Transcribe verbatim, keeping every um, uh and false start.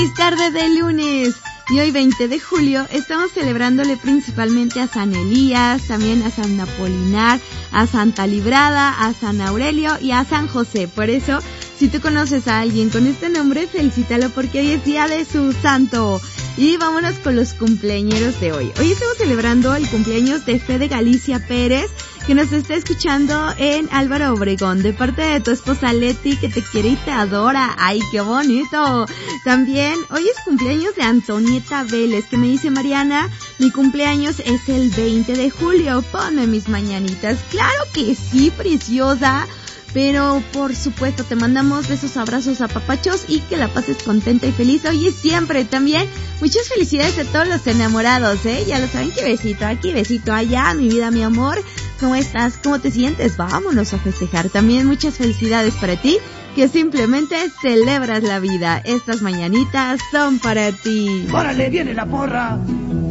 Es tarde de lunes y hoy veinte de julio estamos celebrándole principalmente a San Elías, también a San Apolinar, a Santa Librada, a San Aurelio y a San José. Por eso, si tú conoces a alguien con este nombre, felicítalo porque hoy es día de su santo. Y vámonos con los cumpleañeros de hoy. Hoy estamos celebrando el cumpleaños de Fede Galicia Pérez, que nos está escuchando en Álvaro Obregón, de parte de tu esposa Leti, que te quiere y te adora. ¡Ay, qué bonito! También, hoy es cumpleaños de Antonieta Vélez, que me dice: Mariana, mi cumpleaños es el veinte de julio, ponme mis mañanitas. ¡Claro que sí, preciosa! Pero, por supuesto, te mandamos besos, abrazos, apapachos y que la pases contenta y feliz hoy y siempre. También, muchas felicidades a todos los enamorados, ¿eh? Ya lo saben, que besito aquí, besito allá, mi vida, mi amor. ¿Cómo estás? ¿Cómo te sientes? Vámonos a festejar. También muchas felicidades para ti, que simplemente celebras la vida. Estas mañanitas son para ti. ¡Órale, viene la porra!